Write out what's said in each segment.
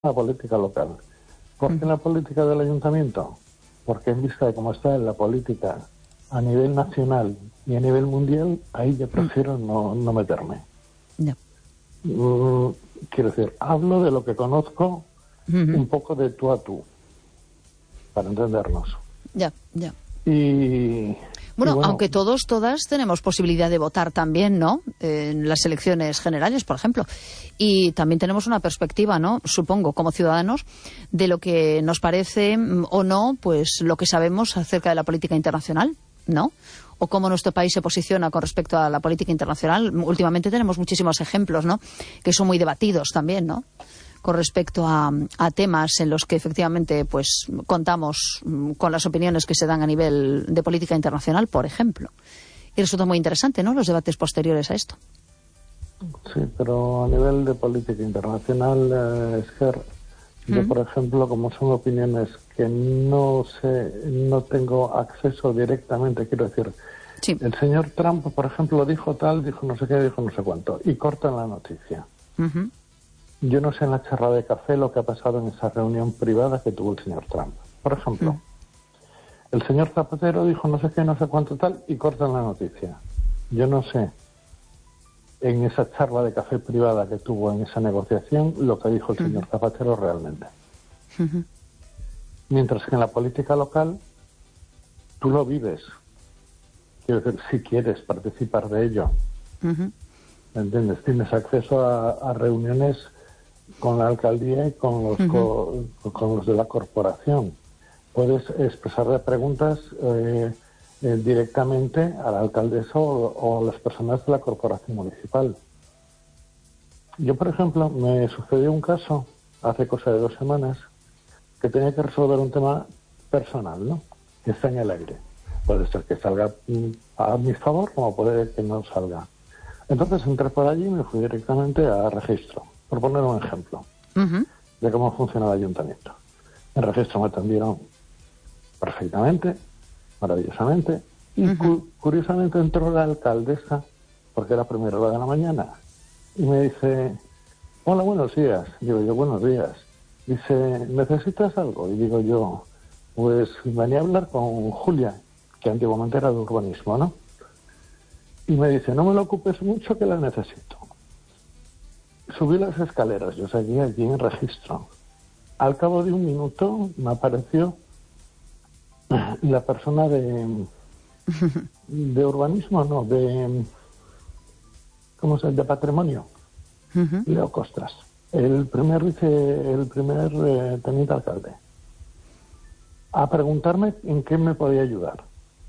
la política local. ¿Por qué la política del ayuntamiento? Porque en vista de cómo está la política a nivel nacional y a nivel mundial, ahí yo prefiero no meterme. No. Quiero decir, hablo de lo que conozco un poco de tú a tú, para entendernos. Ya. Bueno, aunque todas tenemos posibilidad de votar también, ¿no? En las elecciones generales, por ejemplo. Y también tenemos una perspectiva, ¿no? Supongo, como ciudadanos, de lo que nos parece o no, pues lo que sabemos acerca de la política internacional, ¿no? O cómo nuestro país se posiciona con respecto a la política internacional. Últimamente tenemos muchísimos ejemplos, ¿no? Que son muy debatidos también, ¿no? Con respecto a temas en los que efectivamente pues contamos con las opiniones que se dan a nivel de política internacional, por ejemplo. Y resulta muy interesante, ¿no?, los debates posteriores a esto. Sí, pero a nivel de política internacional, yo, por ejemplo, como son opiniones que no tengo acceso directamente, quiero decir, sí. El señor Trump, por ejemplo, dijo tal, dijo no sé qué, dijo no sé cuánto, y cortan la noticia. Yo no sé en la charla de café lo que ha pasado en esa reunión privada que tuvo el señor Trump. Por ejemplo, el señor Zapatero dijo no sé qué, no sé cuánto tal, y cortan la noticia. Yo no sé en esa charla de café privada que tuvo en esa negociación lo que dijo el señor Zapatero realmente. Mientras que en la política local tú lo vives. Quiero decir, si quieres participar de ello. ¿Me entiendes? Tienes acceso a reuniones con la alcaldía y con los de la corporación. Puedes expresarle preguntas directamente a la alcaldesa o a las personas de la corporación municipal. Yo, por ejemplo, me sucedió un caso hace cosa de 2 semanas que tenía que resolver un tema personal, ¿no? Que está en el aire. Puede ser que salga a mi favor como puede que no salga. Entonces entré por allí y me fui directamente a registro, por poner un ejemplo de cómo funciona el ayuntamiento. En registro me atendieron perfectamente, maravillosamente, y curiosamente entró la alcaldesa, porque era primera hora de la mañana, y me dice, hola, buenos días. Digo yo, buenos días. Dice, ¿necesitas algo? Y digo yo, pues venía a hablar con Julia, que antiguamente era de urbanismo, ¿no? Y me dice, no me lo ocupes mucho que la necesito. Subí las escaleras, yo seguía allí en registro. Al cabo de 1 minuto me apareció la persona de urbanismo, no, ¿cómo se llama? De patrimonio. Leo Costras, el primer teniente alcalde, a preguntarme en qué me podía ayudar.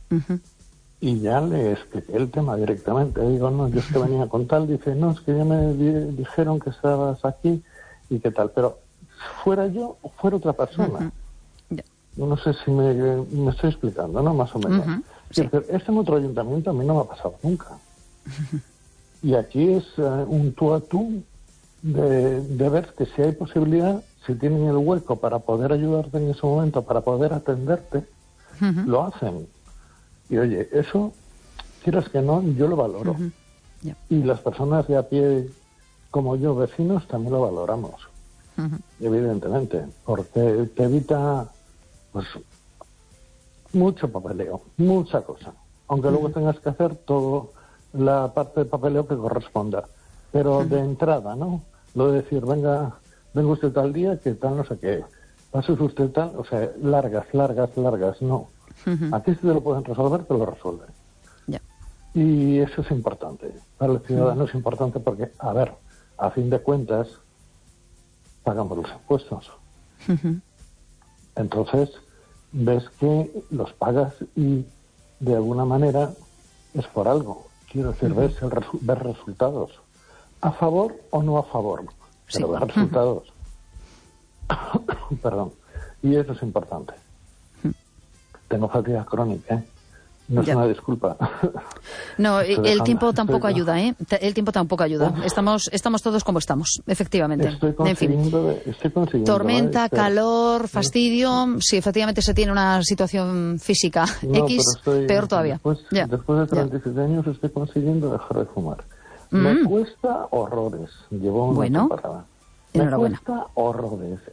Y ya le expliqué el tema directamente. Digo, no, yo es que venía con tal. Dice, no, es que ya me dijeron que estabas aquí y qué tal. Pero fuera yo o fuera otra persona. No sé si me estoy explicando, ¿no? Más o menos. Sí. Este en otro ayuntamiento a mí no me ha pasado nunca. Y aquí es un tú a tú de ver que si hay posibilidad, si tienen el hueco para poder ayudarte en ese momento, para poder atenderte, lo hacen. Y oye, eso, quieras que no, yo lo valoro. Y las personas de a pie, como yo, vecinos, también lo valoramos. Evidentemente, porque te evita, pues, mucho papeleo, mucha cosa. Aunque luego tengas que hacer toda la parte de papeleo que corresponda. Pero de entrada, ¿no? Lo de decir, venga usted tal día, que tal no sé qué. Pase usted tal, o sea, largas, no. Aquí si te lo pueden resolver, te lo resuelven. Y eso es importante. Para el ciudadano es importante porque, a ver, a fin de cuentas, pagamos los impuestos. Entonces, ves que los pagas y, de alguna manera, es por algo. Quiero decir, ves resultados. ¿A favor o no a favor? Pero ves resultados. Perdón. Y eso es importante. Tengo fatiga crónica, ¿eh? No es una disculpa. No, el tiempo tampoco ayuda, ¿eh? El tiempo tampoco ayuda. Estamos todos como estamos, efectivamente. Estoy consiguiendo. Tormenta, calor, fastidio. Si efectivamente se tiene una situación física X, peor todavía. Después de 37 años estoy consiguiendo dejar de fumar. Me cuesta horrores. Llevo una temporada. Enhorabuena. Me cuesta horrores.